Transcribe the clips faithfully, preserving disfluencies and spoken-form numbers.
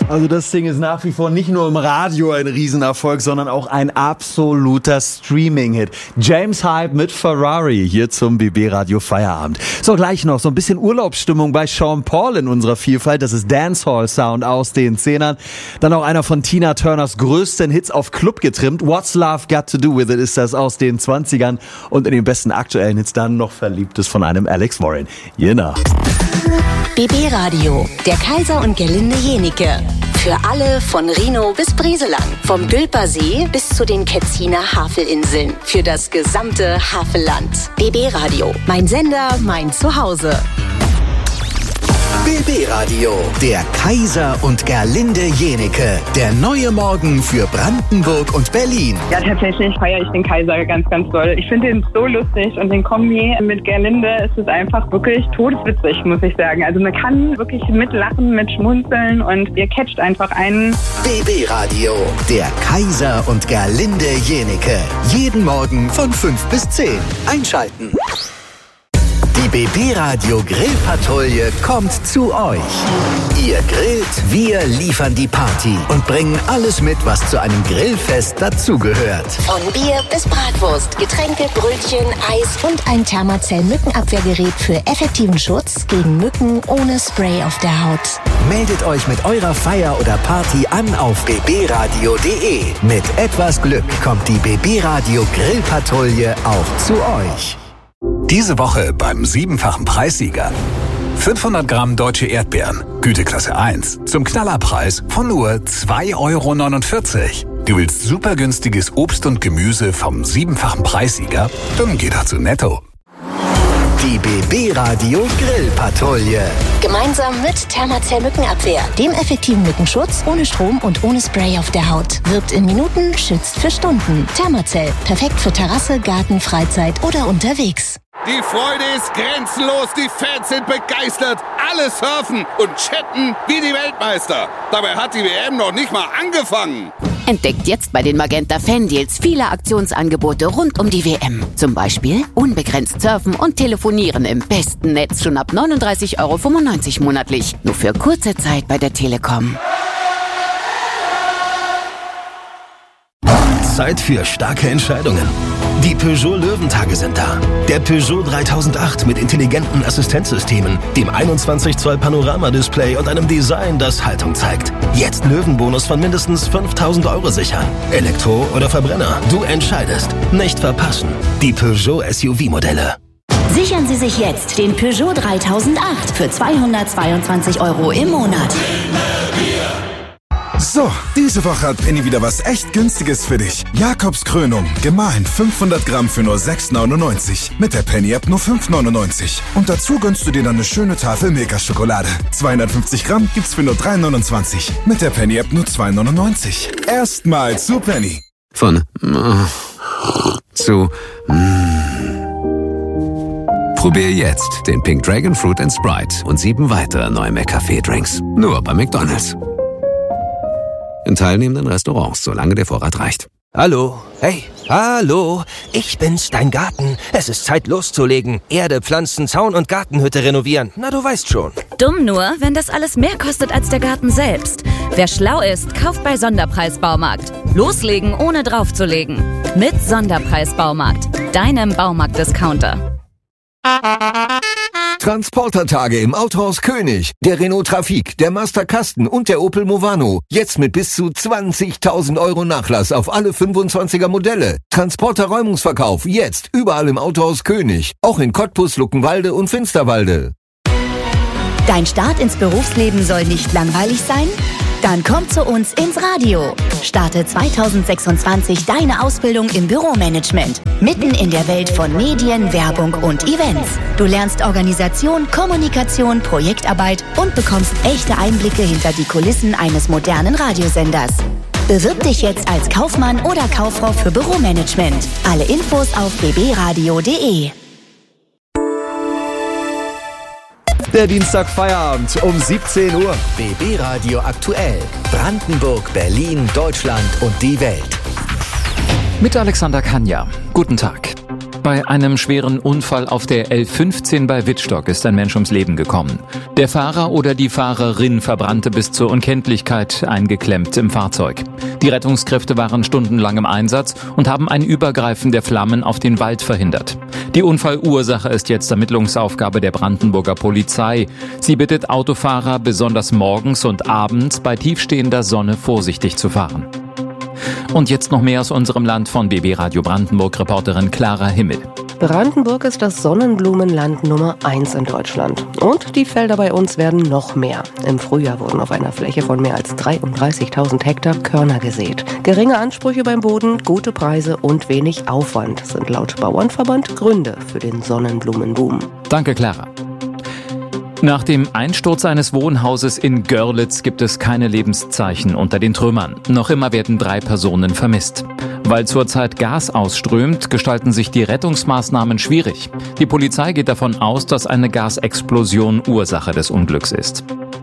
Also das Ding ist nach wie vor nicht nur im Radio ein Riesenerfolg, sondern auch ein absoluter Streaming-Hit. James Hype mit Ferrari hier zum B B Radio Feierabend. So, gleich noch so ein bisschen Urlaubsstimmung bei Sean Paul in unserer Vielfalt. Das ist Dancehall-Sound aus den Zehnern. Dann auch einer von Tina Turners größten Hits auf Club getrimmt. What's Love Got to Do With It ist das aus den zwanzigern. Und in den besten aktuellen Hits dann noch Verliebtes von einem Alex Warren. Jena. B B Radio, der Kaiser und Gerlinde Jenike. Für alle von Rhino bis Brieselang. Vom Gülpersee bis zu den Ketziner Havelinseln. Für das gesamte Havelland. B B Radio, mein Sender, mein Zuhause. B B Radio, der Kaiser und Gerlinde Jenike. Der neue Morgen für Brandenburg und Berlin. Ja, tatsächlich feiere ich den Kaiser ganz, ganz doll. Ich finde ihn so lustig und den Kombi mit Gerlinde ist es einfach wirklich todeswitzig, muss ich sagen. Also man kann wirklich mitlachen, mit schmunzeln und ihr catcht einfach einen. B B Radio, der Kaiser und Gerlinde Jenike. Jeden Morgen von fünf bis zehn. Einschalten. Die B B Radio Grillpatrouille kommt zu euch. Ihr grillt, wir liefern die Party und bringen alles mit, was zu einem Grillfest dazugehört. Von Bier bis Bratwurst, Getränke, Brötchen, Eis und ein Thermacell-Mückenabwehrgerät für effektiven Schutz gegen Mücken ohne Spray auf der Haut. Meldet euch mit eurer Feier oder Party an auf b b radio punkt d e. Mit etwas Glück kommt die B B Radio Grillpatrouille auch zu euch. Diese Woche beim siebenfachen Preissieger. fünfhundert Gramm deutsche Erdbeeren, Güteklasse eins, zum Knallerpreis von nur zwei Euro neunundvierzig. Du willst super günstiges Obst und Gemüse vom siebenfachen Preissieger? Dann geh doch zu Netto. Die B B Radio Grillpatrouille. Gemeinsam mit Thermacell Mückenabwehr, dem effektiven Mückenschutz ohne Strom und ohne Spray auf der Haut. Wirkt in Minuten, schützt für Stunden. Thermacell, perfekt für Terrasse, Garten, Freizeit oder unterwegs. Die Freude ist grenzenlos, die Fans sind begeistert, alle surfen und chatten wie die Weltmeister. Dabei hat die W M noch nicht mal angefangen. Entdeckt jetzt bei den Magenta Fan-Deals viele Aktionsangebote rund um die W M. Zum Beispiel unbegrenzt surfen und telefonieren im besten Netz schon ab neununddreißig Euro fünfundneunzig monatlich. Nur für kurze Zeit bei der Telekom. Zeit für starke Entscheidungen. Die Peugeot Löwentage sind da. Der Peugeot dreitausendacht mit intelligenten Assistenzsystemen, dem einundzwanzig Zoll Panorama-Display und einem Design, das Haltung zeigt. Jetzt Löwenbonus von mindestens fünftausend Euro sichern. Elektro oder Verbrenner, du entscheidest. Nicht verpassen. Die Peugeot S U V-Modelle. Sichern Sie sich jetzt den Peugeot dreitausendacht für zweihundertzweiundzwanzig Euro im Monat. So, diese Woche hat Penny wieder was echt Günstiges für dich. Jakobs Krönung, gemahlen fünfhundert Gramm für nur sechs neunundneunzig. Mit der Penny-App nur fünf neunundneunzig. Und dazu gönnst du dir dann eine schöne Tafel Milka-Schokolade. zweihundertfünfzig Gramm gibt's für nur drei neunundzwanzig. Mit der Penny-App nur zwei neunundneunzig. Erstmal zu Penny. Von äh, zu mm. Probier jetzt den Pink Dragon Fruit and Sprite und sieben weitere neue McCafé-Drinks. Nur bei McDonald's. In teilnehmenden Restaurants, solange der Vorrat reicht. Hallo, hey, hallo, ich bin's, dein Garten. Es ist Zeit loszulegen. Erde, Pflanzen, Zaun und Gartenhütte renovieren. Na, du weißt schon. Dumm nur, wenn das alles mehr kostet als der Garten selbst. Wer schlau ist, kauft bei Sonderpreis-Baumarkt. Loslegen, ohne draufzulegen. Mit Sonderpreis-Baumarkt, deinem Baumarkt-Discounter. Transportertage im Autohaus König. Der Renault Trafic, der Master Kasten und der Opel Movano. Jetzt mit bis zu zwanzigtausend Euro Nachlass auf alle fünfundzwanziger Modelle. Transporter-Räumungsverkauf jetzt überall im Autohaus König. Auch in Cottbus, Luckenwalde und Finsterwalde. Dein Start ins Berufsleben soll nicht langweilig sein? Dann komm zu uns ins Radio. Starte zweitausendsechsundzwanzig deine Ausbildung im Büromanagement. Mitten in der Welt von Medien, Werbung und Events. Du lernst Organisation, Kommunikation, Projektarbeit und bekommst echte Einblicke hinter die Kulissen eines modernen Radiosenders. Bewirb dich jetzt als Kaufmann oder Kauffrau für Büromanagement. Alle Infos auf b b radio punkt d e. Der Dienstag Feierabend um siebzehn Uhr. B B Radio aktuell. Brandenburg, Berlin, Deutschland und die Welt. Mit Alexander Kanja. Guten Tag. Bei einem schweren Unfall auf der L fünfzehn bei Wittstock ist ein Mensch ums Leben gekommen. Der Fahrer oder die Fahrerin verbrannte bis zur Unkenntlichkeit, eingeklemmt im Fahrzeug. Die Rettungskräfte waren stundenlang im Einsatz und haben ein Übergreifen der Flammen auf den Wald verhindert. Die Unfallursache ist jetzt Ermittlungsaufgabe der Brandenburger Polizei. Sie bittet Autofahrer, besonders morgens und abends bei tiefstehender Sonne vorsichtig zu fahren. Und jetzt noch mehr aus unserem Land von B B Radio Brandenburg-Reporterin Clara Himmel. Brandenburg ist das Sonnenblumenland Nummer eins in Deutschland. Und die Felder bei uns werden noch mehr. Im Frühjahr wurden auf einer Fläche von mehr als dreiunddreißigtausend Hektar Körner gesät. Geringe Ansprüche beim Boden, gute Preise und wenig Aufwand sind laut Bauernverband Gründe für den Sonnenblumenboom. Danke, Clara. Nach dem Einsturz eines Wohnhauses in Görlitz gibt es keine Lebenszeichen unter den Trümmern. Noch immer werden drei Personen vermisst. Weil zurzeit Gas ausströmt, gestalten sich die Rettungsmaßnahmen schwierig. Die Polizei geht davon aus, dass eine Gasexplosion Ursache des Unglücks ist.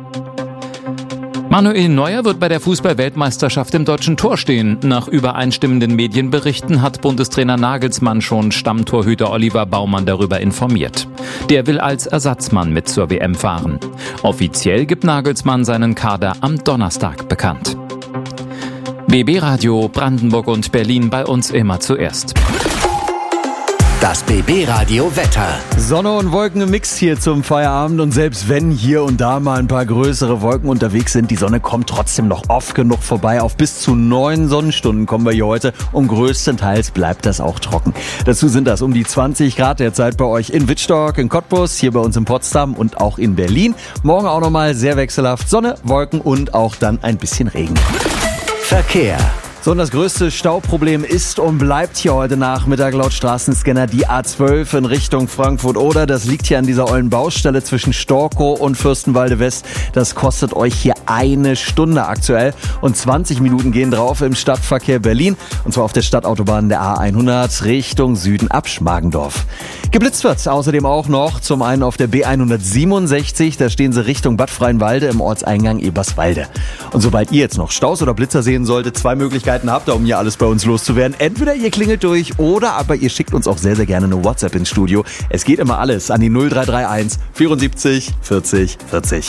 Manuel Neuer wird bei der Fußball-Weltmeisterschaft im deutschen Tor stehen. Nach übereinstimmenden Medienberichten hat Bundestrainer Nagelsmann schon Stammtorhüter Oliver Baumann darüber informiert. Der will als Ersatzmann mit zur W M fahren. Offiziell gibt Nagelsmann seinen Kader am Donnerstag bekannt. B B Radio Brandenburg und Berlin, bei uns immer zuerst. Das B B Radio Wetter. Sonne und Wolken im Mix hier zum Feierabend und selbst wenn hier und da mal ein paar größere Wolken unterwegs sind, die Sonne kommt trotzdem noch oft genug vorbei. Auf bis zu neun Sonnenstunden kommen wir hier heute und größtenteils bleibt das auch trocken. Dazu sind das um die zwanzig Grad derzeit bei euch in Wittstock, in Cottbus, hier bei uns in Potsdam und auch in Berlin. Morgen auch nochmal sehr wechselhaft Sonne, Wolken und auch dann ein bisschen Regen. Verkehr. So, und das größte Stauproblem ist und bleibt hier heute Nachmittag laut Straßenscanner die A zwölf in Richtung Frankfurt-Oder. Das liegt hier an dieser ollen Baustelle zwischen Storkow und Fürstenwalde West. Das kostet euch hier eine Stunde aktuell und zwanzig Minuten gehen drauf im Stadtverkehr Berlin. Und zwar auf der Stadtautobahn der A hundert Richtung Süden ab Schmargendorf. Geblitzt wird außerdem auch noch zum einen auf der B hundertsiebenundsechzig. Da stehen sie Richtung Bad Freienwalde im Ortseingang Eberswalde. Und sobald ihr jetzt noch Staus oder Blitzer sehen solltet, zwei Möglichkeiten habt ihr, um hier alles bei uns loszuwerden. Entweder ihr klingelt durch oder aber ihr schickt uns auch sehr, sehr gerne eine WhatsApp ins Studio. Es geht immer alles an die null drei drei eins vierundsiebzig vierzig vierzig.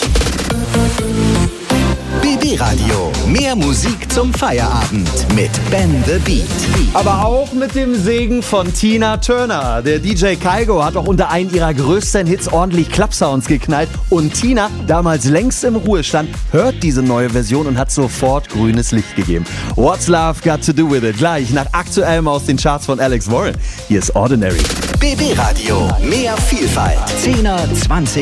B B Radio. Mehr Musik zum Feierabend mit Ben the Beat. Aber auch mit dem Segen von Tina Turner. Der D J Kygo hat auch unter einen ihrer größten Hits ordentlich Klappsounds geknallt. Und Tina, damals längst im Ruhestand, hört diese neue Version und hat sofort grünes Licht gegeben. What's Love Got to Do With It? Gleich nach aktuellem aus den Charts von Alex Warren. Hier ist Ordinary. B B Radio. Mehr Vielfalt. zehner, zwanziger